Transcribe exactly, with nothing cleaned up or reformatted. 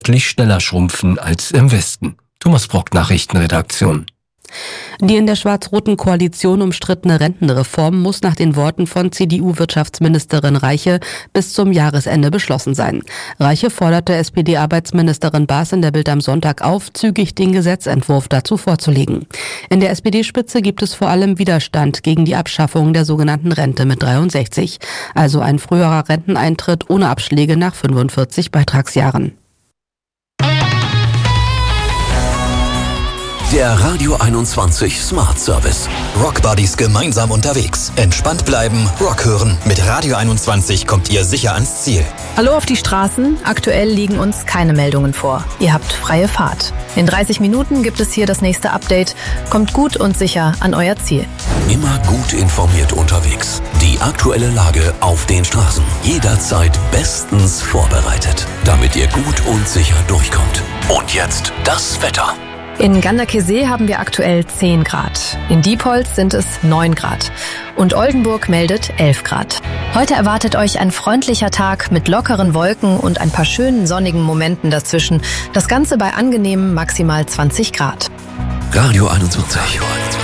deutlich schneller schrumpfen als im Westen. Thomas Brock, Nachrichtenredaktion. Die in der schwarz-roten Koalition umstrittene Rentenreform muss nach den Worten von C D U-Wirtschaftsministerin Reiche bis zum Jahresende beschlossen sein. Reiche forderte S P D-Arbeitsministerin Baas in der Bild am Sonntag auf, zügig den Gesetzentwurf dazu vorzulegen. In der S P D-Spitze gibt es vor allem Widerstand gegen die Abschaffung der sogenannten Rente mit dreiundsechzig, also ein früherer Renteneintritt ohne Abschläge nach fünfundvierzig Beitragsjahren. Der Radio einundzwanzig Smart Service. Rock Buddies gemeinsam unterwegs. Entspannt bleiben, Rock hören. Mit Radio einundzwanzig kommt ihr sicher ans Ziel. Hallo auf die Straßen. Aktuell liegen uns keine Meldungen vor. Ihr habt freie Fahrt. In dreißig Minuten gibt es hier das nächste Update. Kommt gut und sicher an euer Ziel. Immer gut informiert unterwegs. Die aktuelle Lage auf den Straßen. Jederzeit bestens vorbereitet, damit ihr gut und sicher durchkommt. Und jetzt das Wetter. In Ganderkesee haben wir aktuell zehn Grad. In Diepholz sind es neun Grad. Und Oldenburg meldet elf Grad. Heute erwartet euch ein freundlicher Tag mit lockeren Wolken und ein paar schönen sonnigen Momenten dazwischen. Das Ganze bei angenehmen maximal zwanzig Grad. Radio einundzwanzig.